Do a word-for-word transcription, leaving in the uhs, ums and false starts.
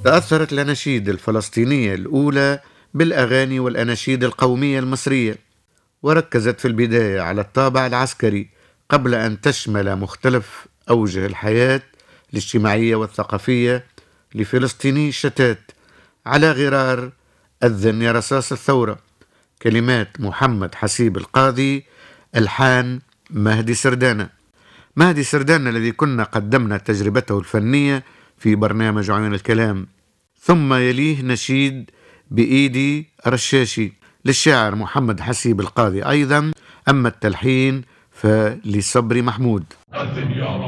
تأثرت الأناشيد الفلسطينية الأولى بالأغاني والأناشيد القومية المصرية، وركزت في البداية على الطابع العسكري قبل أن تشمل مختلف أوجه الحياة الاجتماعية والثقافية لفلسطيني الشتات. على غرار أذن يا رصاص الثورة، كلمات محمد حسيب القاضي، ألحان مهدي سردانة. مهدي سردان الذي كنا قدمنا تجربته الفنية في برنامج عيون الكلام. ثم يليه نشيد بإيدي رشاشي للشاعر محمد حسيب القاضي أيضا، أما التلحين فلصبري محمود.